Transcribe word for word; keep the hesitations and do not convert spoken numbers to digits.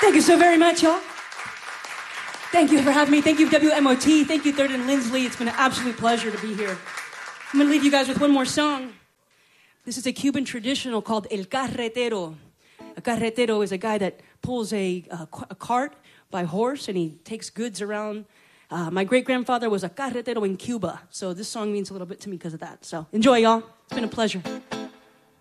Thank you so very much, y'all. Thank you for having me. Thank you, W M O T. Thank you, Third and Lindsley. It's been an absolute pleasure to be here. I'm going to leave you guys with one more song. This is a Cuban traditional called El Carretero. A carretero is a guy that pulls a, a, a cart by horse, and he takes goods around. Uh, my great-grandfather was a carretero in Cuba, so this song means a little bit to me because of that. So enjoy, y'all. It's been a pleasure.